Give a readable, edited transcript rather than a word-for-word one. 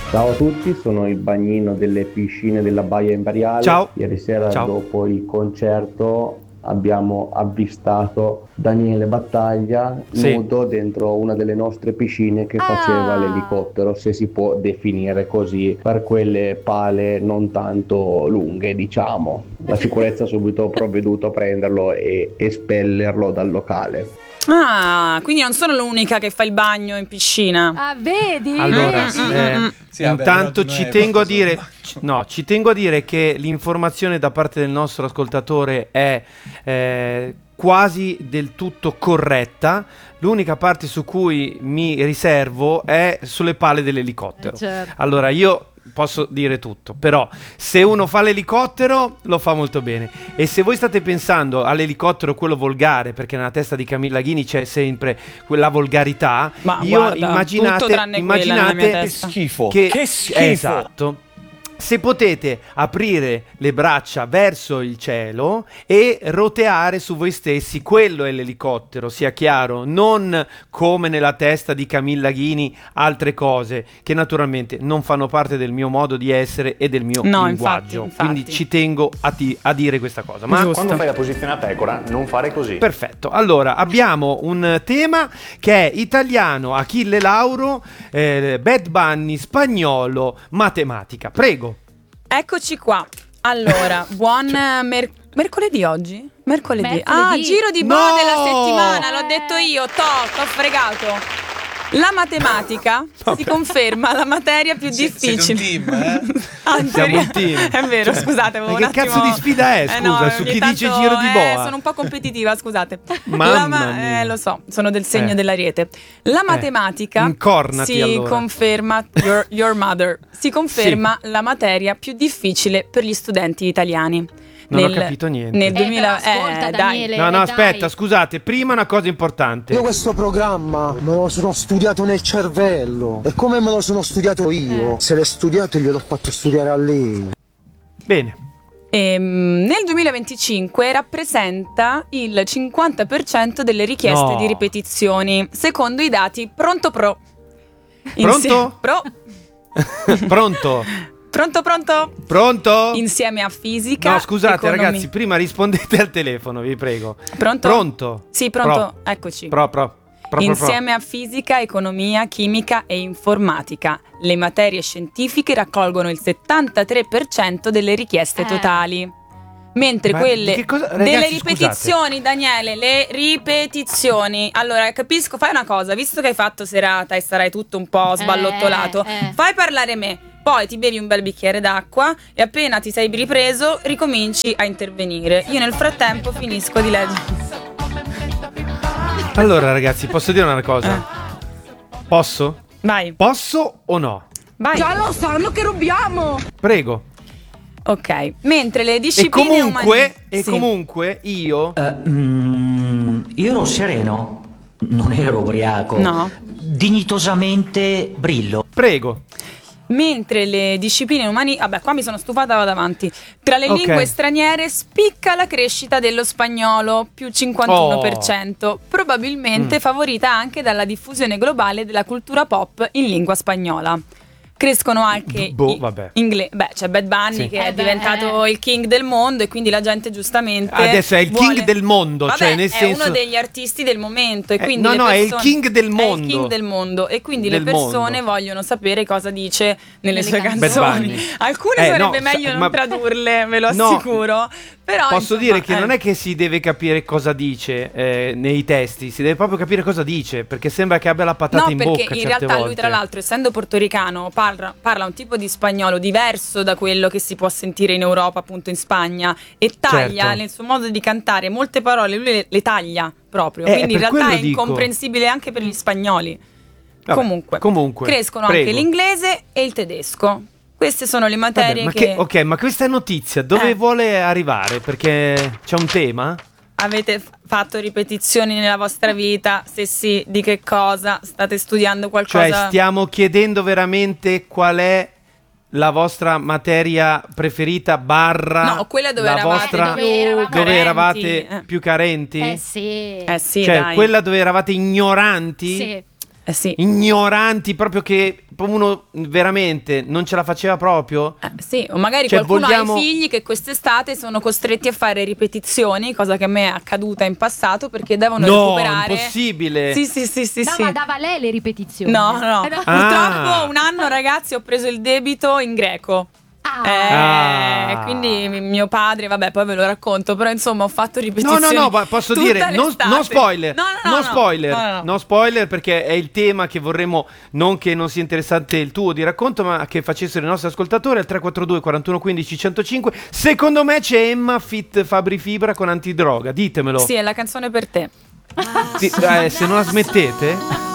Ciao a tutti, sono il bagnino delle piscine della Baia Imperiale. Ciao. Ieri sera, Ciao. dopo il concerto, abbiamo avvistato Daniele Battaglia Sì. nudo dentro una delle nostre piscine che faceva l'elicottero, se si può definire così, per quelle pale non tanto lunghe, diciamo. La sicurezza ha subito provveduto a prenderlo e espellerlo dal locale. Ah, quindi non sono l'unica che fa il bagno in piscina. Ah, vedi? Allora, Sì, vabbè, intanto però tu ci non è tengo a qualcosa dire, no, ci tengo a dire che l'informazione da parte del nostro ascoltatore è quasi del tutto corretta. L'unica parte su cui mi riservo è sulle pale dell'elicottero. Certo. Allora, io posso dire tutto, però se uno fa l'elicottero lo fa molto bene, e se voi state pensando all'elicottero quello volgare, perché nella testa di Camilla Ghini c'è sempre quella volgarità, Ma io guarda, tutto tranne quella nella mia immaginate testa. schifo. che schifo. esatto. Se potete aprire le braccia verso il cielo e roteare su voi stessi, quello è l'elicottero, sia chiaro, non come nella testa di Camilla Ghini altre cose che naturalmente non fanno parte del mio modo di essere e del mio No, linguaggio. infatti. Quindi ci tengo a dire questa cosa. Ma Giusto. Quando fai la posizione a pecora, non fare così. perfetto, allora abbiamo un tema che è italiano, Achille Lauro, Bad Bunny, spagnolo, matematica. Prego. Eccoci qua. Allora, buon mercoledì oggi? Mercoledì. Ah, Mercoledì. giro di boa No! della settimana, l'ho detto io. T'ho fregato. La matematica si conferma la materia più difficile. Siete un team, Anzi, Siamo un team. È vero, scusate, avevo Ma un che attimo... cazzo di sfida è, scusa, su ogni chi dice tanto, giro di boa? Sono un po' competitiva, scusate. Mamma mia. Lo so, sono del segno dell'ariete. La matematica incornati, si allora. conferma, your mother, si conferma la materia più difficile per gli studenti italiani. Non ho capito niente. Nel Però 2000, ascolta, dai. Daniele. No, dai. aspetta, scusate, prima una cosa importante. Io questo programma me lo sono studiato nel cervello. E come me lo sono studiato io? Se l'è studiato gliel'ho fatto studiare a lei. Bene. Nel 2025 rappresenta il 50% delle richieste No. di ripetizioni, secondo i dati Pronto Pro. Pronto? Pro. Pronto? Pronto? Pronto? Insieme a fisica. No, scusate economia. ragazzi, prima rispondete al telefono, vi prego. Pronto? Pronto? Sì, pronto. Eccoci. Pro. Insieme a fisica, economia, chimica e informatica, le materie scientifiche raccolgono il 73% delle richieste totali. Mentre Ma quelle di che cosa- delle ragazzi, ripetizioni, Daniele, le ripetizioni. Allora, capisco, fai una cosa, visto che hai fatto serata e sarai tutto un po' sballottolato, fai parlare me. Poi ti bevi un bel bicchiere d'acqua e appena ti sei ripreso ricominci a intervenire. Io nel frattempo finisco di leggere. Allora ragazzi, posso dire una cosa? Posso? Vai, Posso o no? vai. lo sanno che rubiamo! Prego. Ok, mentre le E discipline comunque io Io ero sereno, non ero ubriaco. No. Dignitosamente brillo. prego. Mentre le discipline umane, vabbè, qua mi sono stufata, vado avanti. Tra le Ok. lingue straniere spicca la crescita dello spagnolo, più 51%, probabilmente favorita anche dalla diffusione globale della cultura pop in lingua spagnola. Crescono anche vabbè. c'è Bad Bunny Sì. che è diventato il king del mondo e quindi la gente giustamente Adesso è il king del mondo, Vabbè, cioè nel è senso uno degli artisti del momento e quindi no, le no, è il persone- king del è il mondo. king del mondo e quindi Del le persone mondo. vogliono sapere cosa dice nelle sue canzoni. Bad canzoni. Bunny. Alcune No, sarebbe meglio non ma- tradurle, ve lo No. assicuro. Però Posso insomma, dire che non è che si deve capire cosa dice nei testi, si deve proprio capire cosa dice, perché sembra che abbia la patata No, in perché bocca in certe realtà volte. lui, tra l'altro, essendo portoricano, parla un tipo di spagnolo diverso da quello che si può sentire in Europa, appunto in Spagna, e taglia Certo. nel suo modo di cantare molte parole, lui le taglia proprio. Quindi in per realtà quello è dico. incomprensibile anche per gli spagnoli. Vabbè, comunque, crescono prego. anche l'inglese e il tedesco. Queste sono le Vabbè, materie ma che ok, ma questa notizia dove vuole arrivare? Perché c'è un tema? avete fatto ripetizioni nella vostra vita. Se sì, di che cosa? State studiando qualcosa? Cioè stiamo chiedendo veramente qual è la vostra materia preferita barra No, quella dove la eravate vostra più dove eravate carenti. più carenti? Sì. Sì, Cioè dai. quella dove eravate ignoranti? Sì. sì. Ignoranti, proprio che uno veramente non ce la faceva proprio. Sì, o magari qualcuno ha i figli che quest'estate sono costretti a fare ripetizioni, cosa che a me è accaduta in passato, perché devono recuperare. No, impossibile. Sì. No, ma dava lei le ripetizioni. No. Purtroppo un anno, ragazzi, ho preso il debito in greco. Quindi mio padre, vabbè, poi ve lo racconto, però insomma ho fatto ripetizioni. No, posso dire, non spoiler. No spoiler, perché è il tema che vorremmo, non che non sia interessante il tuo di racconto, ma che facessero i nostri ascoltatori al 342 41 15 105. Secondo me c'è Emma Fit Fabri Fibra con Antidroga, ditemelo. Sì, è la canzone per te. Se non la smettete.